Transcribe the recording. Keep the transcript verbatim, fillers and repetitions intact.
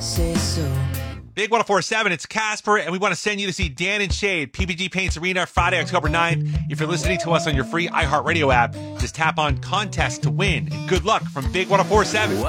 say so. Big one oh four point seven, it's Casper, and we want to send you to see Dan and Shade, P P G Paints Arena, Friday, October ninth. If you're listening to us on your free iHeartRadio app, just tap on contest to win. And good luck from Big one oh four point seven.